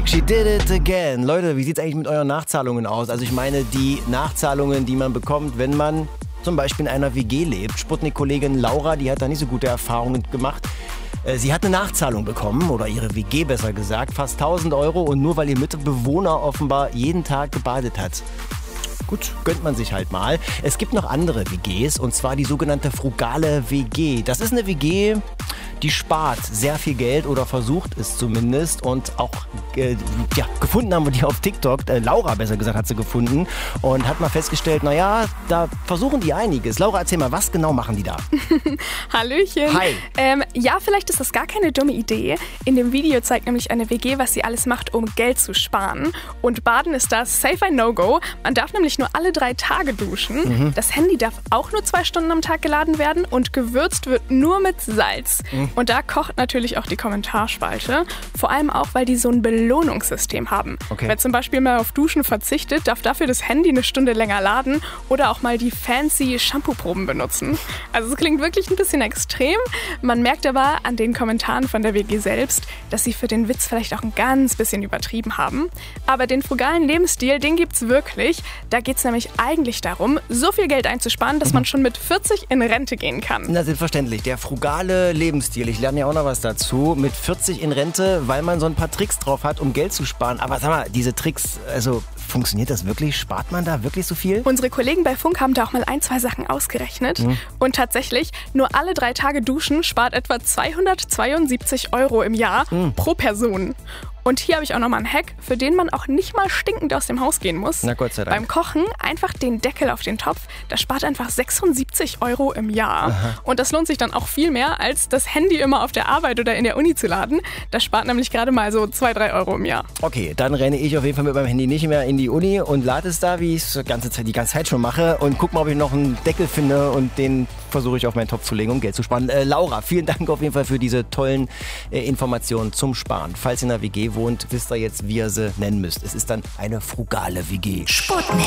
She did it again. Leute, wie sieht es eigentlich mit euren Nachzahlungen aus? Also ich meine die Nachzahlungen, die man bekommt, wenn man zum Beispiel in einer WG lebt. Sputnik-Kollegin Laura, die hat da nicht so gute Erfahrungen gemacht. Sie hat eine Nachzahlung bekommen, oder ihre WG besser gesagt, fast 1.000 Euro, und nur weil ihr Mitbewohner offenbar jeden Tag gebadet hat. Gut, gönnt man sich halt mal. Es gibt noch andere WGs, und zwar die sogenannte frugale WG. Das ist eine WG, die spart sehr viel Geld oder versucht es zumindest, und auch gefunden haben wir die auf TikTok. Laura, besser gesagt, hat sie gefunden und hat mal festgestellt, naja, da versuchen die einiges. Laura, erzähl mal, was genau machen die da? Hallöchen. Hi. Ja, vielleicht ist das gar keine dumme Idee. In dem Video zeigt nämlich eine WG, was sie alles macht, um Geld zu sparen. Und Baden ist da safe ein No-Go. Man darf nämlich nur alle 3 Tage duschen. Das Handy darf auch nur 2 Stunden am Tag geladen werden und gewürzt wird nur mit Salz. Und da kocht natürlich auch die Kommentarspalte. Vor allem auch, weil die so ein Belohnungssystem haben. Okay. Wer zum Beispiel mal auf Duschen verzichtet, darf dafür das Handy eine Stunde länger laden oder auch mal die fancy Shampoo-Proben benutzen. Also es klingt wirklich ein bisschen extrem. Man merkt aber an den Kommentaren von der WG selbst, dass sie für den Witz vielleicht auch ein ganz bisschen übertrieben haben. Aber den frugalen Lebensstil, den gibt's wirklich. Da geht's nämlich eigentlich darum, so viel Geld einzusparen, dass man schon mit 40 in Rente gehen kann. Na, selbstverständlich. Der frugale Lebensstil. Ich lerne ja auch noch was dazu. Mit 40 in Rente, weil man so ein paar Tricks drauf hat, um Geld zu sparen. Aber sag mal, diese Tricks, also funktioniert das wirklich? Spart man da wirklich so viel? Unsere Kollegen bei Funk haben da auch mal 1, 2 Sachen ausgerechnet. Und tatsächlich, nur alle 3 Tage duschen spart etwa 272 Euro im Jahr pro Person. Und hier habe ich auch nochmal einen Hack, für den man auch nicht mal stinkend aus dem Haus gehen muss. Na Gott sei Dank. Beim Kochen einfach den Deckel auf den Topf, das spart einfach 76 Euro im Jahr. Aha. Und das lohnt sich dann auch viel mehr, als das Handy immer auf der Arbeit oder in der Uni zu laden. Das spart nämlich gerade mal so 2, 3 Euro im Jahr. Okay, dann renne ich auf jeden Fall mit meinem Handy nicht mehr in die Uni und lade es da, wie ich es die ganze Zeit schon mache, und guck mal, ob ich noch einen Deckel finde, und den versuche ich auf meinen Topf zu legen, um Geld zu sparen. Laura, vielen Dank auf jeden Fall für diese tollen Informationen zum Sparen. Falls ihr in einer WG wohnt, wisst ihr jetzt, wie ihr sie nennen müsst. Es ist dann eine frugale WG. Sputnik.